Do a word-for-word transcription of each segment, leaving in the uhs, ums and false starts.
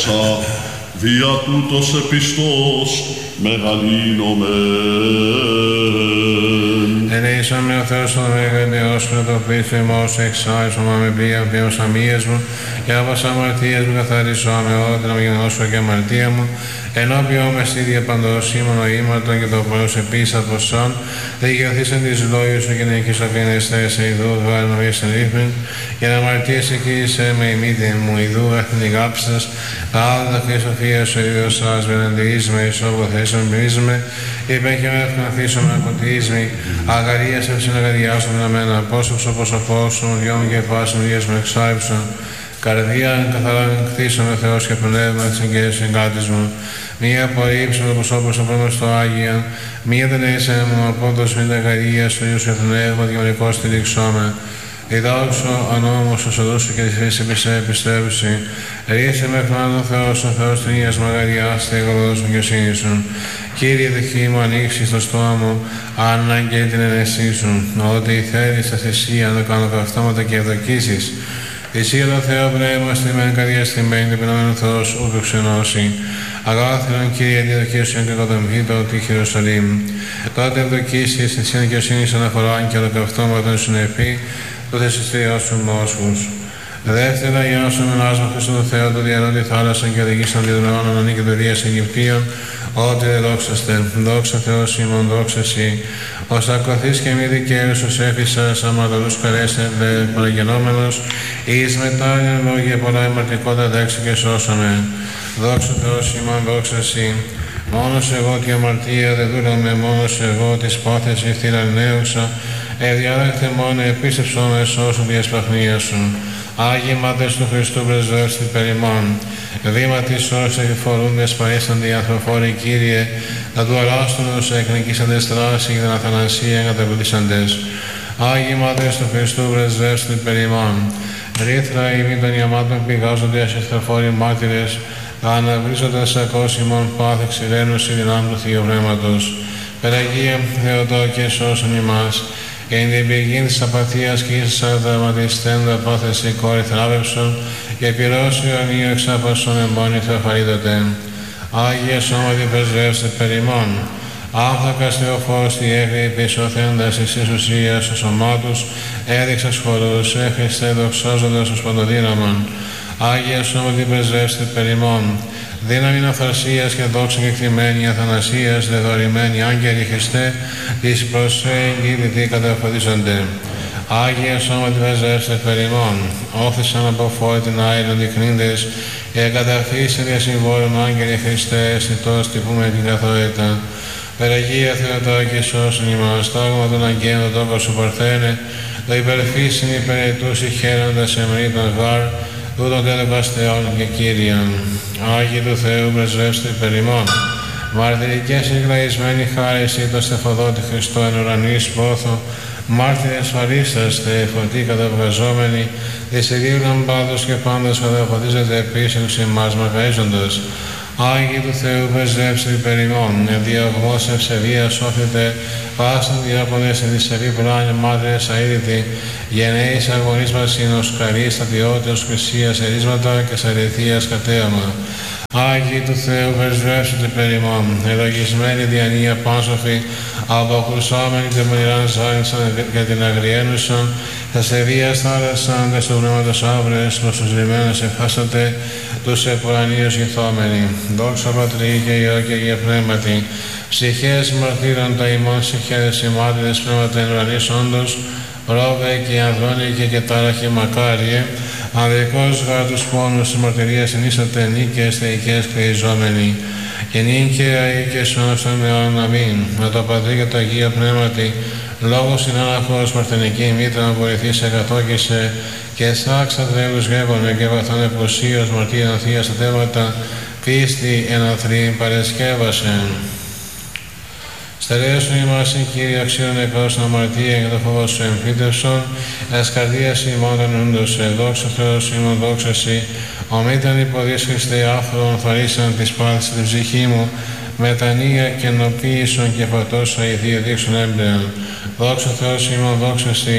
Δια τούτος επιστός μεγαλύνομεν. Ελέησαμε ο Θεός ο Μεγαλύτερος και το πλήθο ημός εξάισομα με πλοία πλήρως αμίας μου και από τις αμαρτίες μου καθαρίσαμε ό,τι να γενώσω και αμαρτία μου ενώπιον με στη διαπαντός ήμουν νοήματον και το πρώτος επίσης αποσών δικαιωθήσαν τις λόγιους σου και νεκείς αφήνεστε σε ειδού βάλουν ορίσαν ρύθμιν και να αμαρτίες εκείσαι με ημίτη μου ειδού έθνη γάψας άλλα τα χρυσοφία σου ίδιος σας βενεντρίζουμε ισόπου θέσεων μπρίζουμε και υπέχεμε ευκναθίσουμε αποτίζμη αγαρίας ευσυναγαδιάσουμε να μένα απόσωψο όπως απόσουν διόν και πάσουν δίες με εξάιψον καρδία καθαρά κτίσαμε Θεός και πνεύμα της εγκαίας εγκάτης μου. Μία απορρίψαμε το προσώπος το πρώτο στο Άγιο, μία δεν έσε μου απόντος με τα καρδία στο Ιούς και πνεύμα διονικό στηρίξαμε. Διδάξω ανώμος ο σοδούς σου και τη φύση επιστρέψη. Ρίσε με πλάνο Θεός, ο Θεός την Ίας μαγαριάς, στέγωλος μου και σύνησον. Κύριε δεχή μου ανοίξει στο στόμα μου, ανάγκη την ενέσή σου. Ότι θέλεις στα θυσία να κάνω καυτώματα και ευδοκίσεις. Εσύ το Θεό πνεύμα στη μεν καρδιά στη μεν την πνευμένο Θεός ούτω ξενώσει. Αγάθηρον Κύριε διαδοκίσεων και κατομβήτω τη Ιερουσαλήμ. Τότε ευδοκίσεις εσύ δικαιοσύνης αναφορά και το καυτώματον συνεπή το θεσιστήριό σου μόσχους. Δεύτερα, Ιάσου με άσμα Χριστού του Θεού του διανόν τη θάλασσα και οδηγήσαν τη δρόμων ανήκει του Ρίας Αιγυπτίων, ότι δεν δόξαστε. Δόξα Θεός ημών, δόξα εσύ. Ως ακοθείς και μη δικαίους ως έφυσας, αματολούς καρέσαι δε παραγενόμενος, εις μετάλλιον λόγια πολλά εμαρτικότα δέξα και σώσαμε. Δόξα Θεός ημών, δόξα εσύ. Μόνος εγώ τη αμαρτία δεν δούλαμε, μόνος εγώ της πάθεση θυραννέουσα, εδιάδεχτε μόνο επίστεψό με σώσου τη εσπαχνία σου. Άγιοι μάτες του Χριστού πρεσβεύστη περιμών. Βήμα της σώσης επιφορούντες παρίστανται οι ανθρωφόροι Κύριε, να του αράστονους εκνικήσαντες τράση και την αθανασία εγκαταπλήσαντες. Άγιοι μάτες του Χριστού πρεσβεύστη περιμών. Ρήθρα ημί των ιαμάτων πηγάζονται ασυστραφόροι μάρτυρες, αναβρίζοντας ακόσιμον πάθη ξηραίνους η δυνάμει του Θείου Πνεύματος. Περαγία Θεοτόκε σώσον ημάς. Και εν την πηγή της απαθίας και ίσως αδραματιστέντα πάθεση κόρη θράβευσον και πυρώσει ο ανείο εξάπασον εμπόνι θεοφαρίδωτε. Άγιε σώματι πρεσβεύστε περιμών. Άνθρακας Θεοφός τη έγρη πισωθέντας εις εις ουσίας ο σωμάτους έδειξας χορούς, έχριστε δοξάζοντας ως παντοδύναμον. Άγιε σώματι πρεσβεύστε περιμών. Δύναμη αυθαρσίας και δόξα κεκτημένη αθανασίας, δεδορημένοι άγγελοι Χριστέ, της προσέγγιδητοι καταφωτίζονται. Άγιε σώματι πρεσβεύστε περιμών. Όθησαν από φόη την άειλον δεικνύντες και καταφύσιν για συμβόλων άγγελοι Χριστέ, αισθητός τυπούμε την καθότητα. Περαγία Θεοτόκη σώσον ημάς, τάγμα των αγγέλων το τόκο σου παρθένε, το υπερφύσιν υπερετούς ηχαίροντας εμρήτων γάρ, τούτον τέλος Θεών και Κύριον. Άγιοι του Θεού πρεσβεύστε περιμών. Μαρτυρικές εκλαϊσμένοι χάρεση το στεφοδότη Χριστό εν ουρανής πόθο, μάρτυρες παρίσταστε, φωτοί καταβγαζόμενοι, δυσεγγύλων πάντως και πάντως καταφωτίζεται επίσης εμάς μαγαίζοντας. Άγιοι του Θεού πρεσβεύστε περιμών, διωγμός ευσεβίας σώθητε, πάσαν διάπονες εν δισεβή πλάνια μάρτυρες αείδητοι, γενναίης αγωνής μας είναι καρείς στατιότητας χρυσίας ερίσματα και σαρεθίας κατέαμα. Άγιοι του Θεού πρεσβεύσετε περιμών, ελογισμένοι διανοία πάνσοφοι, αποκρουσόμενοι και μοιράν ζάλισαν και την αγριένουσαν, τα σεβίας θάλασσαν, δε στο πνεύματος αύρες, προς τους λιμένους ευχάσατε, τους επουρανίους γηθόμενοι. Δόξα Πατρί και Υιό και Αγία Πνεύματι, ψυχές μαρτύρων τα ημών συγχαίρες οι μάρτυρες πνεύματα εν ουρανής όντως, πρόβε και ανδρώνικε και τάραχε μακάριε, ανδρικός γάρ τους πόνους της μαρτυρίας ενίσατε νίκες θεϊκές κρυζόμενοι, και νυν και αεί και σώνωσαν αιώνων αμήν. Με το Πατρί και το Αγία Πνεύματι, λόγος συνάναχος παρθενική μήτρα να βοηθήσει εκατόκισε, και σάξα τρέλους γεύγονε και βαθόν επουσίως μαρτύραν θεία στα τέματα, πίστη εν αθρήν παρεσκεύασεν. Στερέσου ημάς η Κύριε αξίων νεκρός αμαρτία και το φόβο σου εμφύτευσον, ες καρδίας ημών τον ούντος σε, δόξα Θεός ημών δόξα εσύ, ομήταν υποδείς Χριστέ άφρον θωρήσαν της πάθης την ψυχή μου, μετανία και ενοποίησον και φωτός αηδία δείξουν έμπρεον. Δόξα Θεός ημών δόξα εσύ,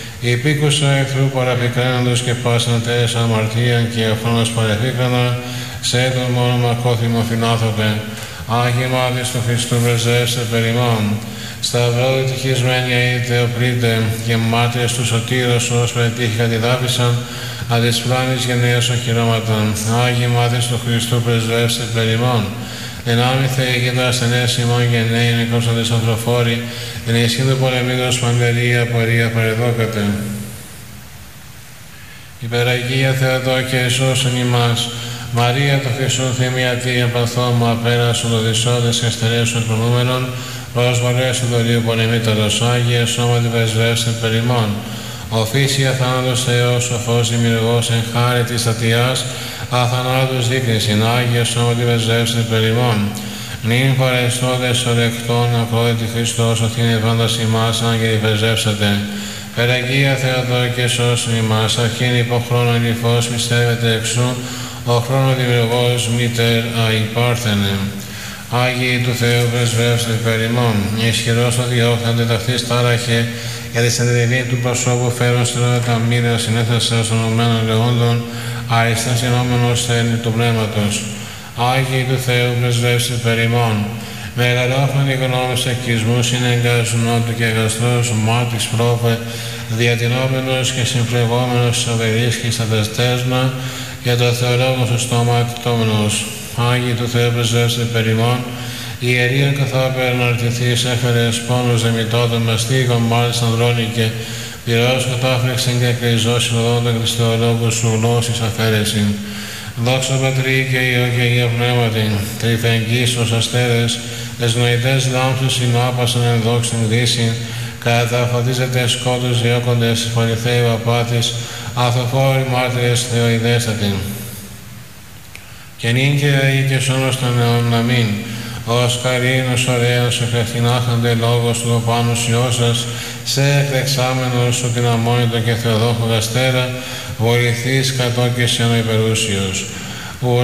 υπήκουσα εχθρού παραπικραίνοντος και πάσαν τέρες αμαρτίαν και αφρόνος παρεφήκανα, σε τον μόνο μακόθυμο φιλάνθρωπε, Άγιε Μάτης του Χριστού πρεσβεύστε περ ημών. Σταυρό ευτυχισμένοι αείτε οπλίτε και μάρτυρες του σωτήρος ως πετύχηκα τη δάφησαν, αν της πλάνης γενναίας οχυρώματον. Άγιε Μάτης του Χριστού πρεσβεύστε περ ημών. Ενάμι Θεέ και τα ασθενές ημών γενναίοι νεκρόσαντες ανθρωφόροι, εν ισχύ του πολεμήτρος παντελεία πορεία παρεδόκατε. Υπεραγία Θεοτόκια Ιησούσον ημάς, Μαρία το Χριστούν θυμιατή επαθώμα απέρασον οδυσσόντες και αστερέσον προνούμενον, πρόσβολες του δωρείου πολεμήτωρος, Άγιε σώματι πρεσβεύστε περ ημών. Οφήσει αθάνατος Θεός, σοφός δημιουργός εν χάρη της ατιάς, αθανάτους δείκνησιν, Άγιε σώματι πρεσβεύστε περ ημών. Νυν παρεστώντες ορεκτών, ακρόητη Χριστός, οθήνε πάντας ημάς, άγγελοι πρεσβεύσατε. Περαγία Θεοτόκια σώσον ημάς, αρχήν υποχρόνο νυφός πιστεύετε εξού, ο χρόνο δημιουργός μήτερ αϊπάρθενε. Άγιοι του Θεού πρεσβεύστε περ ημών. Ισχυρός ο διώχνατε ταυτής τάραχε, για τη συντριβή του προσώπου φέρον στην ώρα τα μοίρα συνέθεσα των ομένων λεόντων, αριστάς γενόμενος θέλει του πνεύματος. Άγιοι του Θεού πρεσβεύστε περ ημών. Μεγαλόφωνοι γνώμες εκκισμούς είναι εγκαζουνότου και αγαστρός μάτης πρόβε, διατηνόμενος και συμφλεγόμενος της αβερής και στα τεστέσμα, για το θεολόγο στο στόμα εκτόμενος. Άγιοι του Θεού πρεσβεύστε περ ημών. Η ιερία καθάπερ αναρτηθείς έφερες πόνους δεμητώτων μαστίγων μάλιστα ανδρώνικε, πυρός κατάφρεξεν και κρυζός συνοδόντων και της θεολόγου σου γνώσης αφαίρεσιν. Δόξα Πατρί και Υιό και Αγία Πνεύματι, τρυφεγγείς ως αστέρες, τες νοητές λάμψεις συνάπασαν εν δόξην δύσιν, καταφωτίζεται σκότους διώκοντες, πολυθέοι παπάτης, αθοφόροι μάρτυρες θεοειδέστατοι. Και νυν και αεί και σώνος των αιών αμήν. Ως καρίνος ωραίος εχρεφινάχανται λόγος του οπάνου σιώσας, σε εκλεξάμενος σου την αμόνητο και θεοδόχο γαστέρα, βοηθείς κατόκεσαι ο υπερούσιος.